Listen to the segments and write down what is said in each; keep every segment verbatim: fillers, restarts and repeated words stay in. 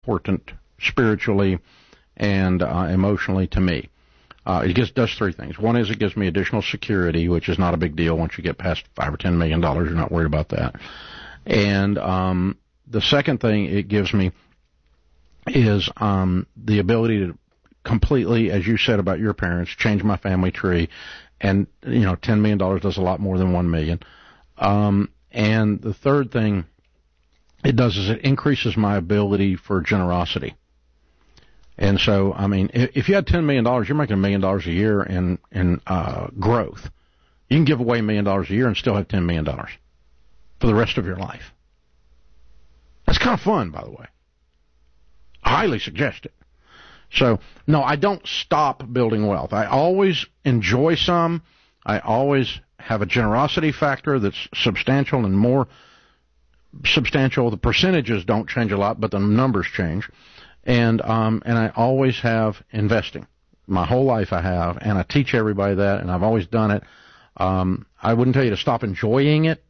important spiritually and uh, emotionally to me. Uh, it just does three things. One is it gives me additional security, which is not a big deal. Once you get past five or ten million dollars, you're not worried about that. And um, the second thing it gives me is um, the ability to completely, as you said about your parents, change my family tree. And, you know, ten million dollars does a lot more than one million dollars. Um, and the third thing it does is it increases my ability for generosity. And so, I mean, if you had ten million dollars, you're making a million dollars a year in, in uh, growth. You can give away a million dollars a year and still have ten million dollars for the rest of your life. That's kind of fun, by the way. I highly suggest it. So, no, I don't stop building wealth. I always enjoy some. I always have a generosity factor that's substantial and more substantial. The percentages don't change a lot, but the numbers change. And um, and I always have investing. My whole life I have, and I teach everybody that, and I've always done it. Um, I wouldn't tell you to stop enjoying it,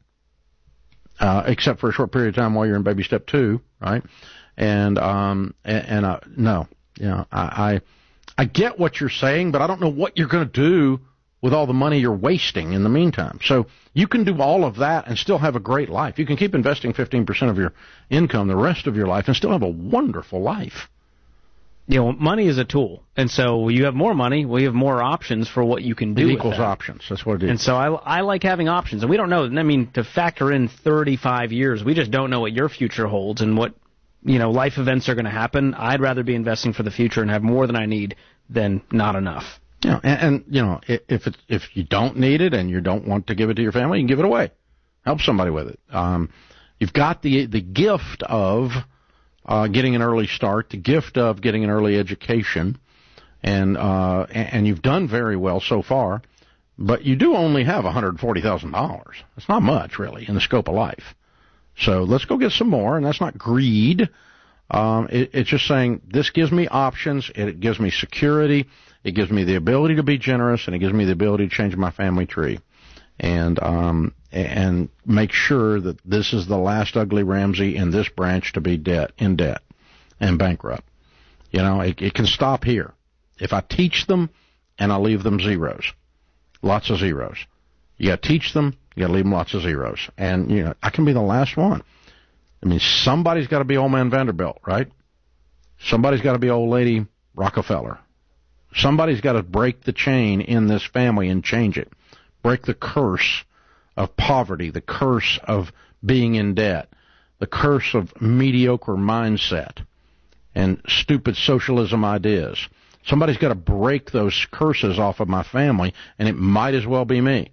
uh, except for a short period of time while you're in baby step two, right? And um, and, and uh, no, you know, I, I I get what you're saying, but I don't know what you're going to do with all the money you're wasting in the meantime. So you can do all of that and still have a great life. You can keep investing fifteen percent of your income the rest of your life and still have a wonderful life. You know, money is a tool. And so you have more money, well, you have more options for what you can do It equals with that. options. That's what it is. And so I, I like having options. And we don't know. I mean, to factor in thirty-five years, we just don't know what your future holds and what, you know, life events are going to happen. I'd rather be investing for the future and have more than I need than not enough. Yeah, and, and you know, if it, if you don't need it and you don't want to give it to your family, you can give it away. Help somebody with it. Um, you've got the the gift of uh, getting an early start, the gift of getting an early education, and uh, and you've done very well so far. But you do only have one hundred forty thousand dollars. That's not much, really, in the scope of life. So let's go get some more, and that's not greed. Um, it, it's just saying this gives me options. It gives me security. It gives me the ability to be generous, and it gives me the ability to change my family tree, and um, and make sure that this is the last ugly Ramsey in this branch to be debt in debt and bankrupt. You know, it, it can stop here if I teach them and I leave them zeros, lots of zeros. You got to teach them. You got to leave them lots of zeros, and you know I can be the last one. I mean, somebody's got to be old man Vanderbilt, right? Somebody's got to be old lady Rockefeller. Somebody's got to break the chain in this family and change it. Break the curse of poverty, the curse of being in debt, the curse of mediocre mindset and stupid socialism ideas. Somebody's got to break those curses off of my family, and it might as well be me.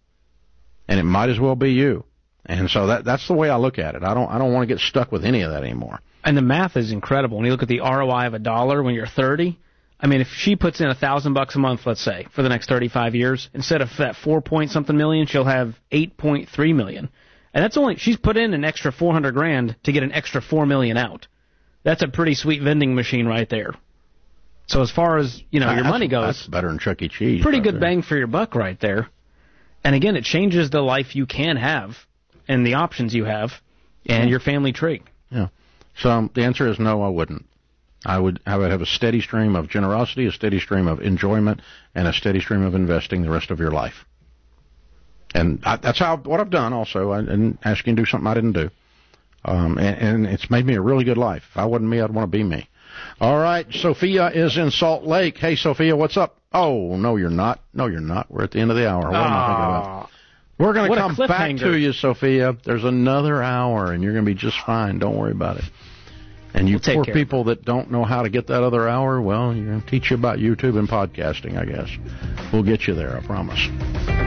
And it might as well be you. And so that that's the way I look at it. I don't I don't want to get stuck with any of that anymore. And the math is incredible. When you look at the R O I of a dollar when you're thirty, I mean, if she puts in a thousand bucks a month, let's say, for the next thirty-five years, instead of that four point something million, she'll have eight point three million. And that's only, she's put in an extra four hundred grand to get an extra four million out. That's a pretty sweet vending machine right there. So as far as, you know, your that's, money goes, that's better than Chuck E. Cheese. Pretty good there. bang for your buck right there. And again, it changes the life you can have and the options you have and yeah. your family tree. Yeah. So um, the answer is no, I wouldn't. I would I would have a steady stream of generosity, a steady stream of enjoyment, and a steady stream of investing the rest of your life. And I, that's how what I've done also. I didn't ask you to do something I didn't do. Um, and, and it's made me a really good life. If I wasn't me, I'd want to be me. All right, Sophia is in Salt Lake. Hey, Sophia, what's up? Oh, no, you're not. No, you're not. We're at the end of the hour. What am I thinking about? We're going to come back to you, Sophia. There's another hour, and you're going to be just fine. Don't worry about it. And you we'll poor people that don't know how to get that other hour, well, you're going to teach you about YouTube and podcasting, I guess. We'll get you there, I promise.